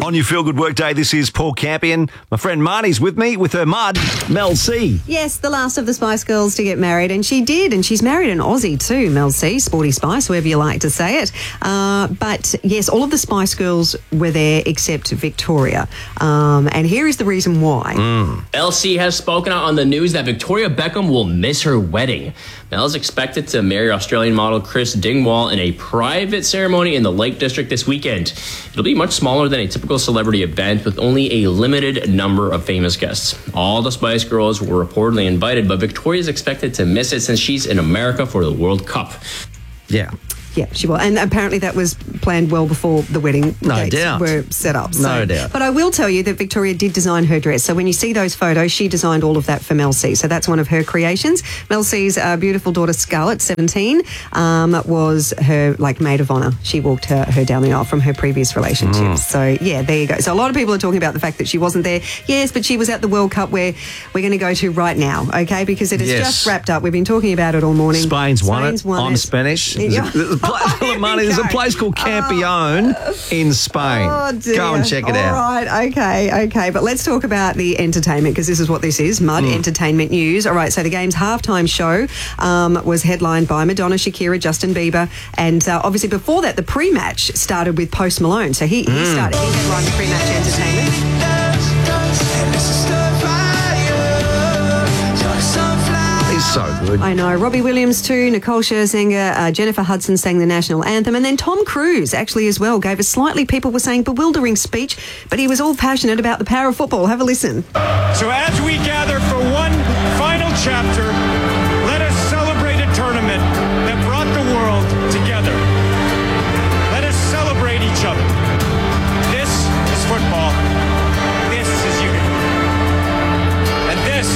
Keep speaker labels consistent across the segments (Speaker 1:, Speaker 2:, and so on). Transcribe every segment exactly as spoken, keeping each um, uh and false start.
Speaker 1: On your Feel Good Work Day, this is Paul Campion. My friend Marnie's with me with her mud, Mel C.
Speaker 2: Yes, the last of the Spice Girls to get married, and she did, and she's married an Aussie too, Mel C, Sporty Spice, whoever you like to say it. Uh, but yes, all of the Spice Girls were there except Victoria. Um, and here is the reason why.
Speaker 1: Mm.
Speaker 3: L C has spoken out on the news that Victoria Beckham will miss her wedding. Mel is expected to marry Australian model Chris Dingwall in a private ceremony in the Lake District this weekend. It'll be much smaller than a typical celebrity event with only a limited number of famous guests. All the Spice Girls were reportedly invited, but Victoria is expected to miss it since she's in America for the World Cup.
Speaker 1: Yeah.
Speaker 2: Yeah, she will. And apparently that was planned well before the wedding
Speaker 1: No
Speaker 2: dates
Speaker 1: doubt.
Speaker 2: were set up. So.
Speaker 1: No doubt.
Speaker 2: But I will tell you that Victoria did design her dress. So when you see those photos, she designed all of that for Mel C. So that's one of her creations. Mel C's uh, beautiful daughter Scarlett, seventeen, um, was her like maid of honour. She walked her, her down the aisle from her previous relationship.
Speaker 1: Mm.
Speaker 2: So yeah, there you go. So a lot of people are talking about the fact that she wasn't there. Yes, but she was at the World Cup where we're going to go to right now, okay? Because it has
Speaker 1: Yes.
Speaker 2: just wrapped up. We've been talking about it all morning.
Speaker 1: Spain's won
Speaker 2: Spain's
Speaker 1: it.
Speaker 2: won
Speaker 1: I'm
Speaker 2: it.
Speaker 1: Spanish.
Speaker 2: Yeah.
Speaker 1: There's a, there's a pla- there's a place called Campione in Spain.
Speaker 2: Oh, dear.
Speaker 1: Go and check it out.
Speaker 2: All right, okay, okay. But let's talk about the entertainment because this is what this is, Mud
Speaker 1: Mm.
Speaker 2: Entertainment News. All right, so the game's halftime show um, was headlined by Madonna, Shakira, Justin Bieber, and uh, obviously before that, the pre-match started with Post Malone. So he, he
Speaker 1: Mm.
Speaker 2: started, he headlined the pre-match entertainment.
Speaker 1: He's so good.
Speaker 2: I know. Robbie Williams too, Nicole Scherzinger, uh, Jennifer Hudson sang the national anthem, and then Tom Cruise actually as well gave a slightly, people were saying, bewildering speech, but he was all passionate about the power of football. Have a listen.
Speaker 4: So as we gather for one final chapter, let us celebrate a tournament that brought the world together. Let us celebrate each other. This is football. This is unity. And this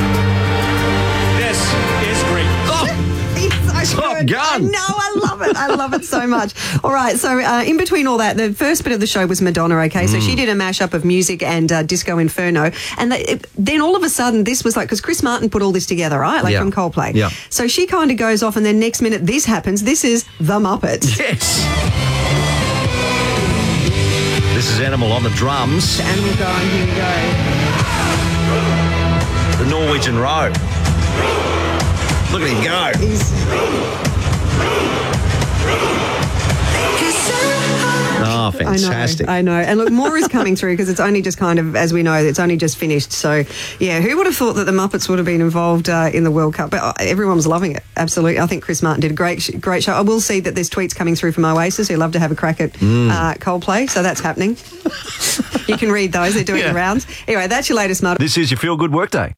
Speaker 4: This is great.
Speaker 2: He's so
Speaker 1: Top
Speaker 2: good.
Speaker 1: Gun.
Speaker 2: I know, I love it. I love it so much. All right, so uh, in between all that, the first bit of the show was Madonna, okay? So she did a mashup of music and uh, Disco Inferno. And they, it, then all of a sudden, this was like, because Chris Martin put all this together, right? Like
Speaker 1: Yeah.
Speaker 2: from Coldplay.
Speaker 1: Yeah.
Speaker 2: So she kind of goes off, and then next minute, this happens. This is The Muppets.
Speaker 1: Yes. This is Animal on the drums.
Speaker 2: And we'll go, and here we go.
Speaker 1: The Norwegian Road. Look at him go. Oh, fantastic.
Speaker 2: I know, I know. And look, more is coming through because it's only just kind of, as we know, it's only just finished. So, yeah, who would have thought that the Muppets would have been involved uh, in the World Cup? But uh, everyone was loving it. Absolutely. I think Chris Martin did a great, sh- great show. I will see that there's tweets coming through from Oasis who love to have a crack at
Speaker 1: Mm.
Speaker 2: uh, Coldplay. So that's happening. You can read those. They're doing
Speaker 1: Yeah.
Speaker 2: the rounds. Anyway, that's your latest Muppet.
Speaker 1: This is your Feel Good Work Day.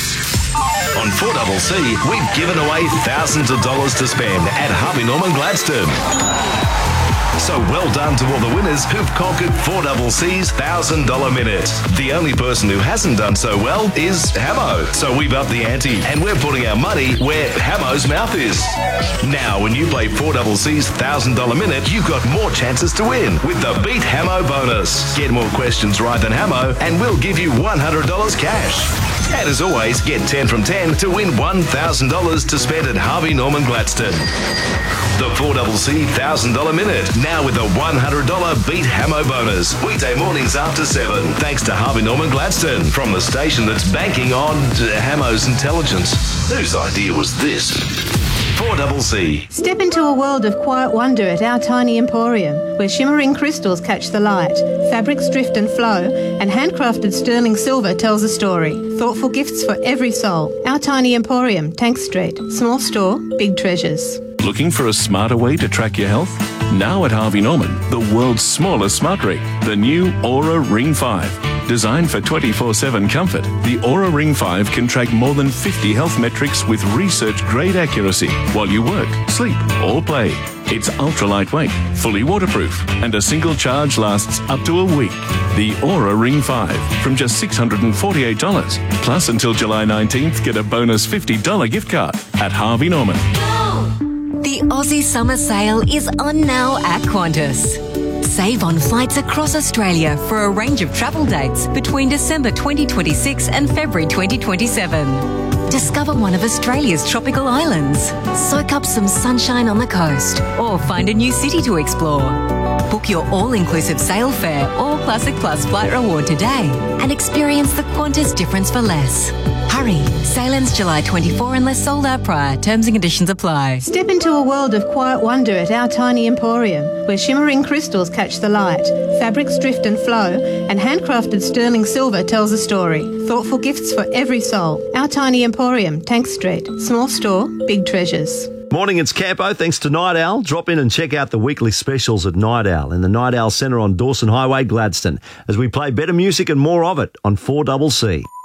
Speaker 5: On four C C, we've given away thousands of dollars to spend at Harvey Norman Gladstone. So well done to all the winners who've conquered four C C's one thousand dollars minute. The only person who hasn't done so well is Hamo. So we've upped the ante and we're putting our money where Hamo's mouth is. Now, when you play four C C's one thousand dollars minute, you've got more chances to win with the Beat Hamo bonus. Get more questions right than Hamo and we'll give you one hundred dollars cash. And as always, get ten from ten to win one thousand dollars to spend at Harvey Norman Gladstone. The four C C one thousand dollars minute, now with a one hundred dollars Beat Hamo bonus. Weekday mornings after seven. Thanks to Harvey Norman Gladstone, from the station that's banking on Hamo's intelligence. Whose idea was this? four C C.
Speaker 6: Step into a world of quiet wonder at Our Tiny Emporium, where shimmering crystals catch the light, fabrics drift and flow, and handcrafted sterling silver tells a story. Thoughtful gifts for every soul. Our Tiny Emporium, Tank Street. Small store, big treasures.
Speaker 7: Looking for a smarter way to track your health? Now at Harvey Norman, the world's smallest smart ring, the new Aura Ring five. Designed for twenty-four seven comfort, the Aura Ring five can track more than fifty health metrics with research-grade accuracy while you work, sleep, or play. It's ultra lightweight, fully waterproof, and a single charge lasts up to a week. The Aura Ring five from just six hundred forty-eight dollars. Plus, until July nineteenth, get a bonus fifty dollars gift card at Harvey Norman.
Speaker 8: The Aussie Summer Sale is on now at Qantas. Save on flights across Australia for a range of travel dates between December twenty twenty-six and February twenty twenty-seven. Discover one of Australia's tropical islands, soak up some sunshine on the coast, or find a new city to explore. Book your all-inclusive sail fare or Classic Plus flight reward today and experience the Qantas difference for less. Hurry, sail ends July twenty-fourth unless sold out prior. Terms and conditions apply.
Speaker 6: Step into a world of quiet wonder at our tiny emporium, where shimmering crystals catch the light, fabrics drift and flow, and handcrafted sterling silver tells a story. Thoughtful gifts for every soul. Our tiny emporium, Tank Street. Small store, big treasures.
Speaker 1: Morning, it's Campo. Thanks to Night Owl. Drop in and check out the weekly specials at Night Owl in the Night Owl Centre on Dawson Highway, Gladstone, as we play better music and more of it on four C C.